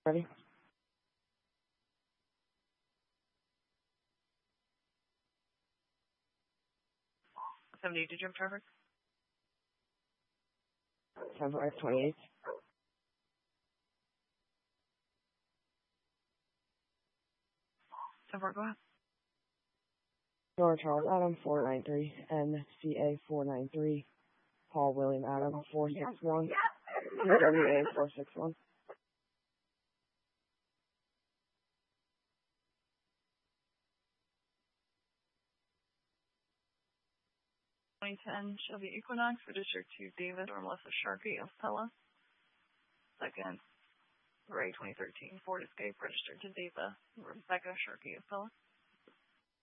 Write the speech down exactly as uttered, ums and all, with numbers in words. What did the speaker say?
Ready? seventy, did you have Trevor? February twenty-eighth. So far, go ahead. Nora Charles Adam, four nine three. N C A four nine three. Paul William Adam, four six one. W A four six one. twenty ten Chevy Equinox, registered to David or Melissa Sharkey of Pella. Second, Ray twenty thirteen Ford Escape, registered to Deva Rebecca Sharkey of Pella.